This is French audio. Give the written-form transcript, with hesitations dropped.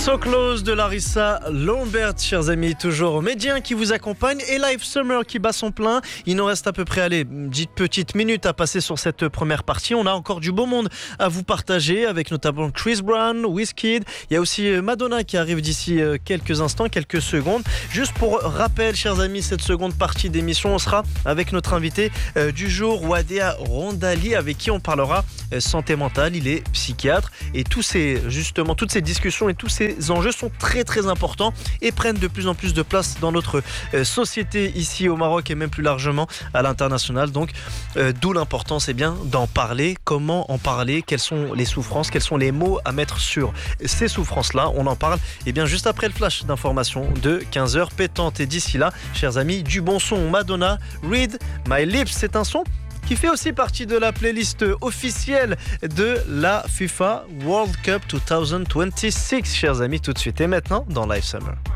So Close de Larissa Lombert, chers amis, toujours Médien qui vous accompagne et Live Summer qui bat son plein. Il nous reste à peu près 10 petites minutes à passer sur cette première partie. On a encore du beau monde à vous partager avec notamment Chris Brown, Wizkid. Il y a aussi Madonna qui arrive d'ici quelques instants, quelques secondes. Juste pour rappel, chers amis, cette seconde partie d'émission, on sera avec notre invité du jour, Wadéa Rondali, avec qui on parlera santé mentale. Il est psychiatre et toutes ces discussions et tous ces enjeux sont très très importants et prennent de plus en plus de place dans notre société ici au Maroc et même plus largement à l'international. Donc d'où l'importance d'en parler. Comment en parler? Quelles sont les souffrances? Quels sont les mots à mettre sur ces souffrances-là? On en parle juste après le flash d'information de 15h pétante. Et d'ici là, chers amis, du bon son. Madonna, Read My Lips, c'est un son qui fait aussi partie de la playlist officielle de la FIFA World Cup 2026, chers amis, tout de suite et maintenant dans Live Summer.